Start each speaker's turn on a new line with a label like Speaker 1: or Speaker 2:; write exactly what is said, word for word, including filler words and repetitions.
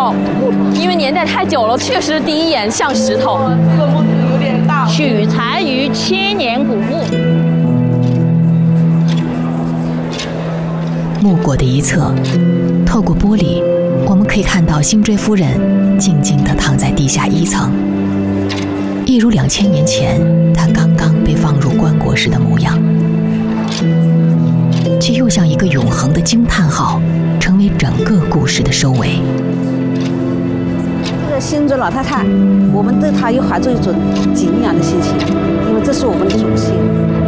Speaker 1: 头，因为年代太久了，确实第一眼像石头。
Speaker 2: 这个木头有点大。
Speaker 3: 取材于千年古墓。
Speaker 4: 墓椁的一侧，透过玻璃，我们可以看到辛追夫人静静地躺在地下一层，一如两千年前她刚刚被放入棺椁时的模样，却又像一个永恒的惊叹号，成为整个故事的收尾。
Speaker 5: 这个辛追老太太，我们对她又怀着一种敬仰的心情，因为这是我们的祖先。